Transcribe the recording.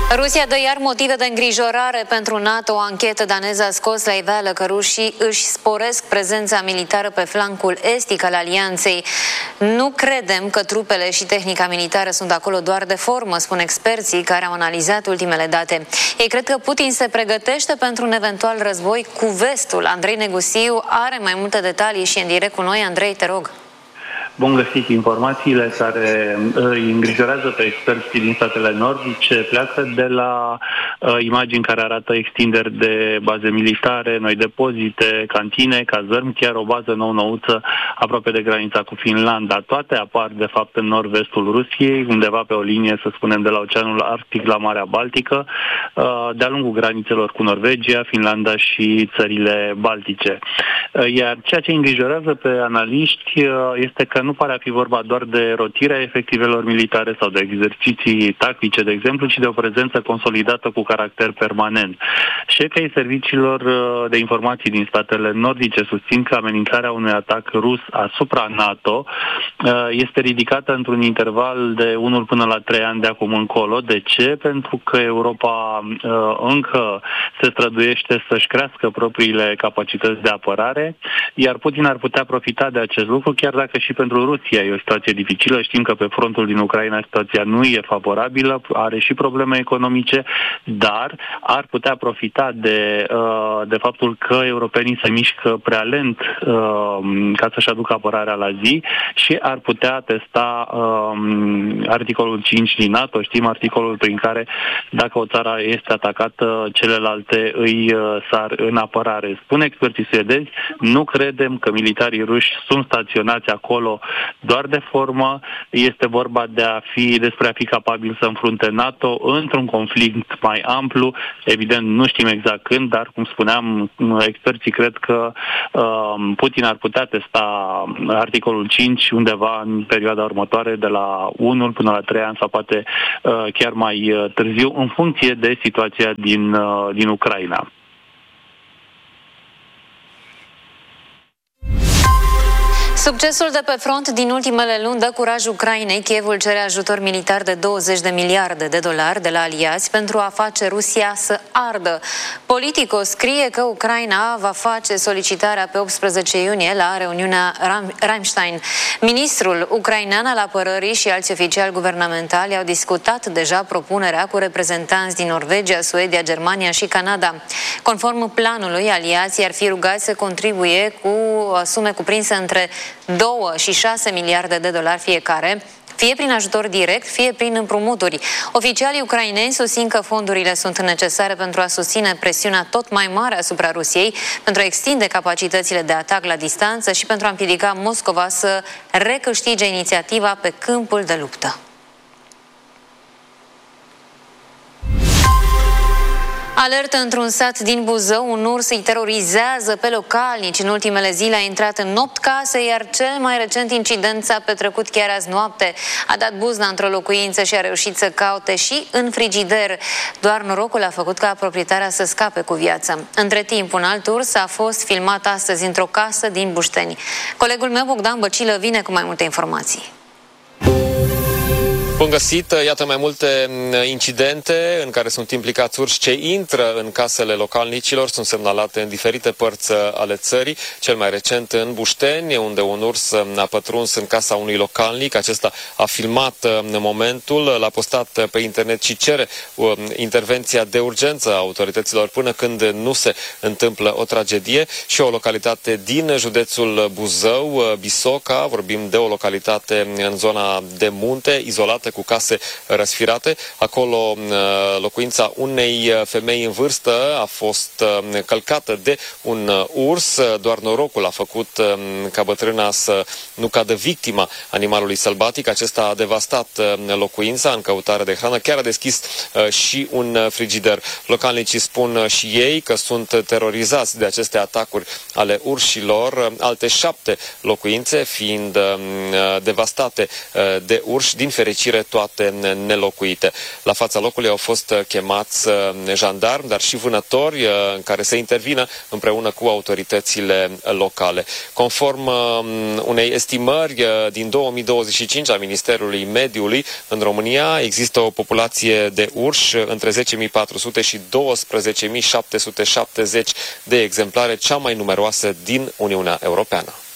Rusia dă iar motive de îngrijorare pentru NATO. O anchetă daneză a scos la iveală că rușii își sporesc prezența militară pe flancul estic al alianței. Nu credem că trupele și tehnica militară sunt acolo doar de formă, spun experții care au analizat ultimele date. Ei cred că Putin se pregătește pentru un eventual război cu vestul. Andrei Negusiu are mai multe detalii și în direct cu noi. Andrei, te rog. Bun găsit! Informațiile care îi îngrijorează pe experții din statele nordice pleacă de la imagini care arată extinderi de baze militare, noi depozite, cantine, cazărmi, chiar o bază nou-nouță aproape de granița cu Finlanda. Toate apar, de fapt, în nord-vestul Rusiei, undeva pe o linie, să spunem, de la Oceanul Arctic la Marea Baltică, de-a lungul granițelor cu Norvegia, Finlanda și țările Baltice. Iar ceea ce îngrijorează pe analiști este că nu pare a fi vorba doar de rotirea efectivelor militare sau de exerciții tactice, de exemplu, ci de o prezență consolidată cu caracter permanent. Șefii serviciilor de informații din statele nordice susțin că amenințarea unui atac rus asupra NATO este ridicată într-un interval de 1 până la 3 ani de acum încolo. De ce? Pentru că Europa încă se străduiește să-și crească propriile capacități de apărare, iar Putin ar putea profita de acest lucru, chiar dacă și pentru Rusia e o situație dificilă. Știm că pe frontul din Ucraina situația nu e favorabilă, are și probleme economice, dar ar putea profita de faptul că europenii se mișcă prea lent ca să-și aducă apărarea la zi și ar putea testa articolul 5 din NATO. Știm articolul prin care dacă o țară este atacată, celelalte îi sar în apărare. Spun experții suedezi, nu credem că militarii ruși sunt staționați acolo doar de formă, este vorba despre a fi capabil să înfrunte NATO într-un conflict mai amplu. Evident, nu știm exact când, dar, cum spuneam, experții cred că Putin ar putea testa articolul 5 undeva în perioada următoare, de la 1 până la 3 ani sau poate chiar mai târziu, în funcție de situația din Ucraina. Succesul de pe front din ultimele luni dă curaj Ucrainei. Kievul cere ajutor militar de 20 de miliarde de dolari de la aliați pentru a face Rusia să ardă. Politico scrie că Ucraina va face solicitarea pe 18 iunie la reuniunea Ramstein. Ministrul ucrainean al apărării și alți oficiali guvernamentali au discutat deja propunerea cu reprezentanți din Norvegia, Suedia, Germania și Canada. Conform planului, aliații ar fi rugați să contribuie cu sume cuprinse între 2 și 6 miliarde de dolari fiecare, fie prin ajutor direct, fie prin împrumuturi. Oficialii ucraineni susțin că fondurile sunt necesare pentru a susține presiunea tot mai mare asupra Rusiei, pentru a extinde capacitățile de atac la distanță și pentru a împiedica Moscova să recâștige inițiativa pe câmpul de luptă. Alertă într-un sat din Buzău, un urs îi terorizează pe localnici. În ultimele zile a intrat în 8 case, iar cel mai recent incident s-a petrecut chiar azi noapte. A dat buzna într-o locuință și a reușit să caute și în frigider. Doar norocul a făcut ca proprietarea să scape cu viață. Între timp, un alt urs a fost filmat astăzi într-o casă din Bușteni. Colegul meu, Bogdan Băcilă, vine cu mai multe informații. Bun găsit! Iată mai multe incidente în care sunt implicați urși ce intră în casele localnicilor, sunt semnalate în diferite părți ale țării. Cel mai recent în Bușteni, unde un urs a pătruns în casa unui localnic. Acesta a filmat momentul, l-a postat pe internet și cere intervenția de urgență a autorităților până când nu se întâmplă o tragedie. Și o localitate din județul Buzău, Bisoca, vorbim de o localitate în zona de munte, izolată, cu case răsfirate. Acolo locuința unei femei în vârstă a fost călcată de un urs. Doar norocul a făcut ca bătrâna să nu cadă victima animalului sălbatic. Acesta a devastat locuința în căutare de hrană. Chiar a deschis și un frigider. Localnicii spun și ei că sunt terorizați de aceste atacuri ale urșilor. Alte 7 locuințe fiind devastate de urși. Din fericire, dintre toate nelocuite. La fața locului au fost chemați jandarmi, dar și vânători care să intervină împreună cu autoritățile locale. Conform unei estimări din 2025 a Ministerului Mediului, în România există o populație de urși între 10.400 și 12.770 de exemplare, cea mai numeroasă din Uniunea Europeană.